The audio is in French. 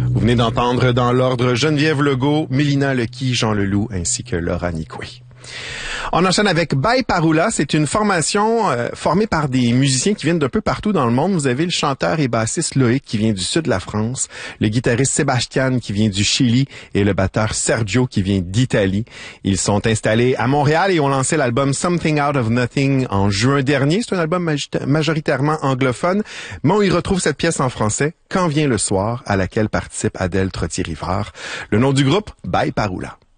Vous venez d'entendre dans l'ordre Geneviève Legault, Mélina Lequi, Jean Leloup ainsi que Laura Nicoué. On enchaîne avec Bye Parula. C'est une formation formée par des musiciens qui viennent d'un peu partout dans le monde. Vous avez le chanteur et bassiste Loïc qui vient du sud de la France, le guitariste Sébastien qui vient du Chili et le batteur Sergio qui vient d'Italie. Ils sont installés à Montréal et ont lancé l'album Something Out of Nothing en juin dernier. C'est un album majoritairement anglophone, mais on y retrouve cette pièce en français, Quand vient le soir, à laquelle participe Adèle Trottier-Rivard. Le nom du groupe, Bye Parula.